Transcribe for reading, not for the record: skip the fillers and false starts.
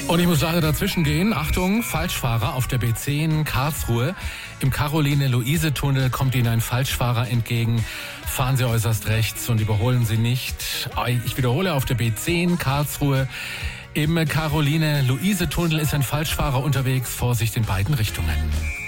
Und ich muss leider dazwischen gehen. Achtung, Falschfahrer auf der B10 Karlsruhe. Im Caroline-Luise-Tunnel kommt Ihnen ein Falschfahrer entgegen. Fahren Sie äußerst rechts und überholen Sie nicht. Ich wiederhole, auf der B10 Karlsruhe. Im Caroline-Luise-Tunnel ist ein Falschfahrer unterwegs. Vorsicht in beiden Richtungen.